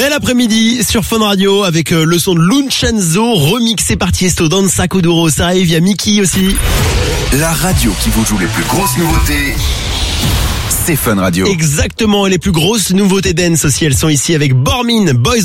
Bel après-midi sur Fun Radio avec le son de Lucenzo remixé par Tiesto dans Kuduro. Ça arrive, il y a Mickey aussi. La radio qui vous joue les plus grosses nouveautés, c'est Fun Radio. Exactement, et les plus grosses nouveautés dance aussi, elles sont ici avec Bormin, Boys